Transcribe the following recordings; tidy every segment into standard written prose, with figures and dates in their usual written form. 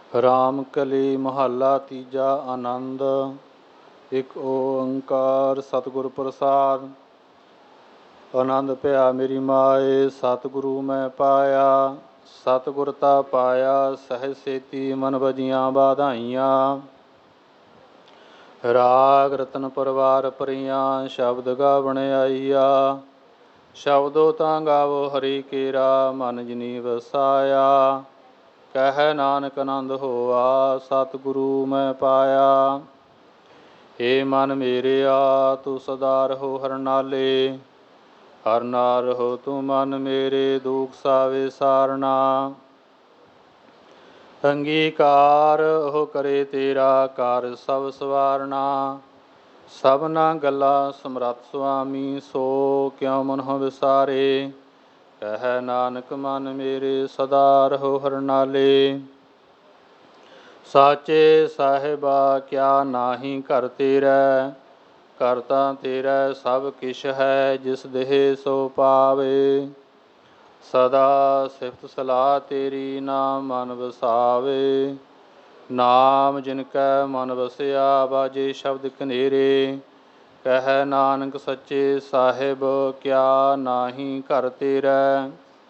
ਰਾਮ ਕਲੀ ਮਹੱਲਾ ਤੀਜਾ। ਆਨੰਦ। ਇੱਕ ਓੰਕਾਰ ਸਤਿਗੁਰ ਪ੍ਰਸਾਦ। ਆਨੰਦ ਭਇਆ ਮੇਰੀ ਮਾਏ, ਸਤਿਗੁਰੂ ਮੈਂ ਪਾਇਆ। ਸਤਿਗੁਰ ਤਾ ਪਾਇਆ ਸਹਿਜ ਸੇਤੀ, ਮਨ ਵਜੀਆਂ ਬਾਧਾਈਆਂ। ਰਾਗ ਰਤਨ ਪਰਵਾਰ ਭਰੀਆਂ, ਸ਼ਬਦ ਗਾਵਣ ਆਈਆ। ਸ਼ਬਦੋ ਤਾਂ ਗਾਵੋ ਹਰੀ ਕੇਰਾ, ਮਨ ਜਿਨੀ ਵਸਾਇਆ। ਕਹਿ ਨਾਨਕ ਆਨੰਦ ਹੋਆ, ਸਤਿਗੁਰੂ ਮੈਂ ਪਾਇਆ। ਏ ਮਨ ਮੇਰਿਆ ਤੂੰ ਸਦਾ ਰਹੋ ਹਰਿ ਨਾਲੇ, ਹਰਿ ਨਾਲ ਰਹੋ ਤੂੰ ਮਨ ਮੇਰੇ, ਦੁਖ ਸਾਵੇ ਸਾਰਨਾ। ਅੰਗੀਕਾਰ ਉਹ ਕਰੇ ਤੇਰਾ, ਕਾਰਜ ਸਭ ਸਵਾਰਨਾ। ਸਭਨਾ ਗੱਲਾਂ ਸਮਰੱਥ ਸੁਆਮੀ, ਸੋ ਕਿਉ ਮਨਹੁ ਵਿਸਾਰੇ। ਕਹਿ ਨਾਨਕ ਮਨ ਮੇਰੇ ਸਦਾ ਰਹੋ ਹਰਿ ਨਾਲੇ। ਸਾਚੇ ਸਾਹਿਬਾ ਕਿਆ ਨਾਹੀ ਘਰ ਤੇਰੈ, ਘਰ ਤਾਂ ਤੇਰਾ ਸਭ ਕਿਛ ਹੈ, ਜਿਸ ਦੇਹ ਸੋ ਪਾਵੇ। ਸਦਾ ਸਿਫਤ ਸਲਾਹ ਤੇਰੀ, ਨਾਮ ਮਨ ਵਸਾਵੇ। ਨਾਮ ਜਿਨ ਕੈ ਮਨ ਵਸਿਆ, ਬਾਜੇ ਸ਼ਬਦ ਕਨੇਰੇ। ਕਹਿ ਨਾਨਕ ਸੱਚੇ ਸਾਹਿਬ ਕਿਆ ਨਾਹੀ ਘਰ ਤੇਰੈ।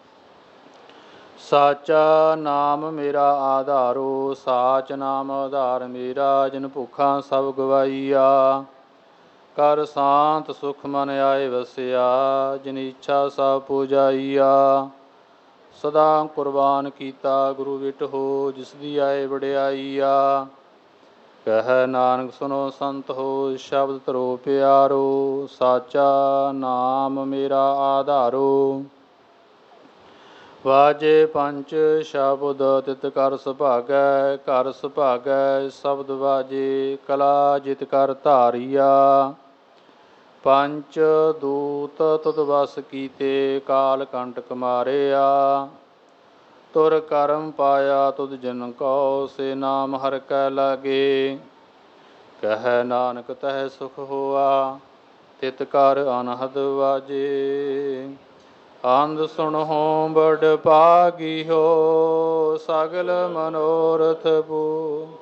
ਸਾਚਾ ਨਾਮ ਮੇਰਾ ਆਧਾਰੋ, ਸਾਚ ਨਾਮ ਆਧਾਰ ਮੇਰਾ। ਜਿਨ ਭੁੱਖਾਂ ਸਭ ਗਵਾਈਆ, ਕਰ ਸ਼ਾਂਤ ਸੁਖ ਮਨ ਆਏ ਵਸਿਆ। ਜਿਨ ਇੱਛਾ ਸਭ ਪੁਜਾਈਆ, ਸਦਾ ਕੁਰਬਾਨ ਕੀਤਾ ਗੁਰੂ ਵਿਟਹੁ, ਜਿਸ ਦੀ ਆਏ ਵਡਿਆਈਆ। ਕਹਿ ਨਾਨਕ ਸੁਨੋ ਸੰਤ ਹੋ, ਸ਼ਬਦ ਧਰੋ ਪਿਆਰੋ। ਸਾਚਾ ਨਾਮ ਮੇਰਾ ਆਧਾਰੋ। ਵਾਜੇ ਪੰਚ ਸ਼ਬਦ ਤਿਤ ਕਰ ਸੁਭਾਗੈ, ਕਰ ਸੁਭਾਗੈ ਸ਼ਬਦ ਵਾਜੇ, ਕਲਾ ਜਿਤ ਕਰ ਧਾਰੀਆ। ਪੰਚ ਦੂਤ ਤੁਧ ਵਸ ਕੀਤੇ, ਕਾਲ ਕੰਟਕ ਮਾਰਿਆ। ਤੁਰ ਕਰਮ ਪਾਇਆ ਤੁਧ ਜਿਨ ਕਉ, ਸੇ ਨਾਮ ਹਰਿ ਕੈ ਲਾਗੇ। ਕਹਿ ਨਾਨਕ ਤਹਿ ਸੁਖ ਹੋਆ, ਤਿਤ ਕਰ ਅਨਹਦ ਵਾਜੇ। ਅੰਧ ਸੁਣਹੁ ਬੜ ਭਾਗੀਓ, ਸਗਲ ਮਨੋਰਥ ਪੂਰਨ।